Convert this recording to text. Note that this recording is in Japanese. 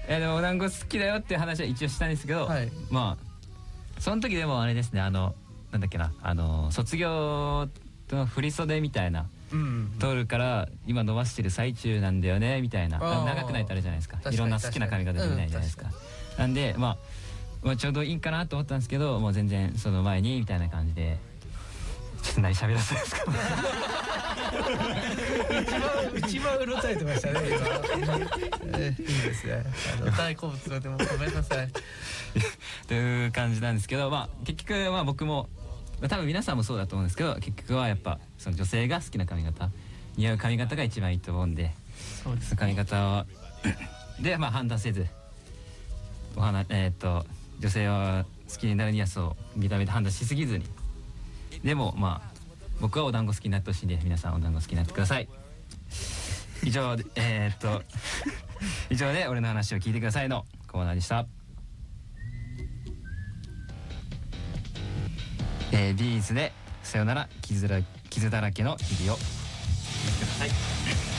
でもお団子好きだよっていう話は一応したんですけど、まあその時でもあれですね、なんだっけな、卒業の振り袖みたいな通るから今伸ばしてる最中なんだよねみたいな、長くないとあれじゃないですか、いろんな好きな髪型できないじゃないですか。なんでまあちょうどいいかなと思ったんですけど、もう全然その前にみたいな感じで。ちょっと何喋らせるんですか。 一番うろたえてましたね今。いいですね。大好物のでもごめんなさい。 という感じなんですけど、まあ結局まあ僕も多分皆さんもそうだと思うんですけど、結局はやっぱその女性が好きな髪型、似合う髪型が一番いいと思うんで、そうです、髪型をでまあ判断せず、女性は好きになるにはそう見た目で判断しすぎずに。でもまあ僕はお団子好きになってほしいんで、皆さんお団子好きになってください。以上で以上で俺の話を聞いてくださいのコーナーでした。ビーズでさよなら傷だらけの日々を聞いてください。